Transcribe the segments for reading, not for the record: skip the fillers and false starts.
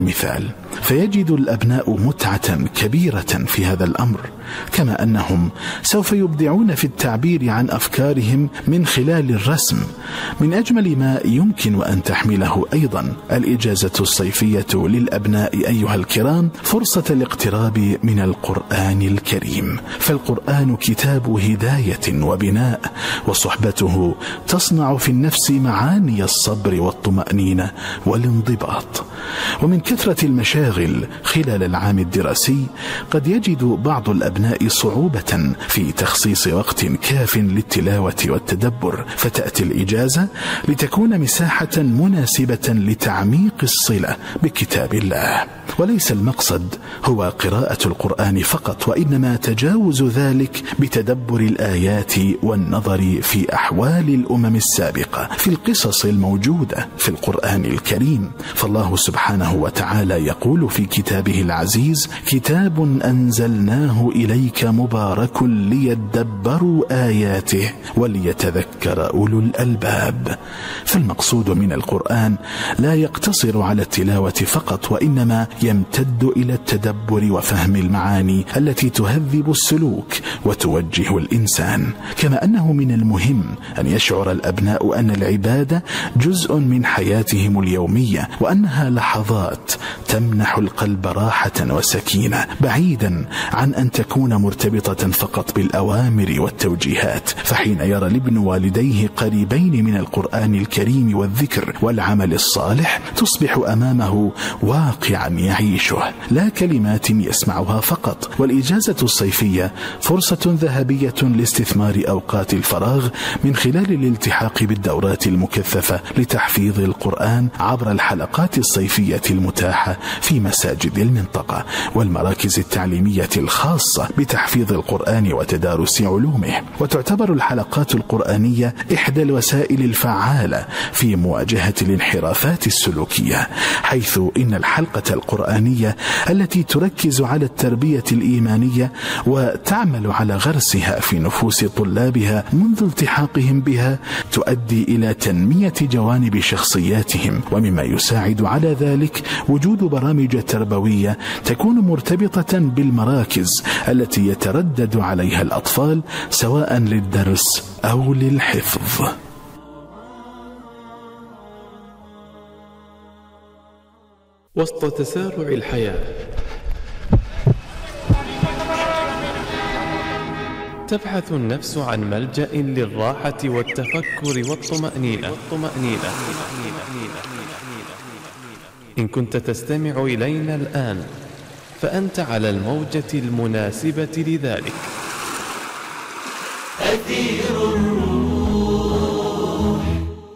مثال. فيجد الأبناء متعة كبيرة في هذا الأمر، كما أنهم سوف يبدعون في التعبير عن أفكارهم من خلال الرسم. من أجمل ما يمكن أن تحمله أيضا الإجازة الصيفية للأبناء أيها الكرام فرصة الاقتراب من القرآن الكريم، فالقرآن كتاب هداية وبناء، وصحبته تصنع في النفس معاني الصبر والطمأنينة والانضباط. ومن كثرة المشاغل خلال العام الدراسي قد يجد بعض الأبناء صعوبة في تخصيص وقت كاف للتلاوة والتدبر، فتأتي الإجازة لتكون مساحة مناسبة لتعميق الصلة بكتاب الله. وليس المقصد هو قراءة القرآن فقط، وإنما تجاوز ذلك بتدبر الآيات والنظر في أحوال الأمم السابقة في القصص الموجودة في القرآن الكريم. فالله سبحانه وتعالى يقول في كتابه العزيز: كتاب أنزلناه إليك مبارك ليدبروا آياته وليتذكر أولو الألباب. فالمقصود من القرآن لا يقتصر على التلاوة فقط، وإنما يمتد إلى التدبر وفهم المعاني التي تهذب السلوك وتوجه الإنسان. كما أنه من المهم أن يشعر الأبناء أن العبادة جزء من حياتهم اليومية، وأنها لحظات تمنح القلب راحة وسكينة، بعيدا عن أن تكون مرتبطة فقط بالأوامر والتوجيهات. فحين يرى الابن والديه قريبين من القرآن الكريم والذكر والعمل الصالح، تصبح أمامه واقعا يعيشه، لا كلمات يسمعها فقط. والإجازة الصيفية فرصة ذهبية لاستثمار أوقات الفراغ من خلال الالتحاق بالدورات المكثفة لتحفيظ القرآن عبر الحلقات الصيفية المتاحة في مساجد المنطقة والمراكز التعليمية الخاصة بتحفيظ القرآن وتدارس علومه. وتعتبر الحلقات القرآنية إحدى الوسائل الفعالة في مواجهة الانحرافات السلوكية، حيث إن الحلقة القرآنية التي تركز على التربية الإيمانية وتعمل على غرسها في نفوس طلابها منذ التحاقهم بها تؤدي إلى تنمية جوانب شخصياتهم. ومما يساعد على ذلك وجود برامج تربوية تكون مرتبطة بالمراكز التي يتردد عليها الأطفال سواء للدرس أو للحفظ. وسط تسارع الحياة تبحث النفس عن ملجأ للراحة والتفكر والطمأنينة. إن كنت تستمع إلينا الآن فأنت على الموجة المناسبة لذلك. أثير الروح.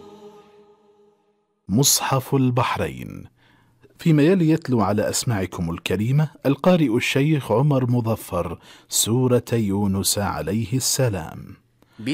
مصحف البحرين. فيما يلي يتلو على أسماعكم الكريمة القارئ الشيخ عمر مظفر سورة يونس عليه السلام.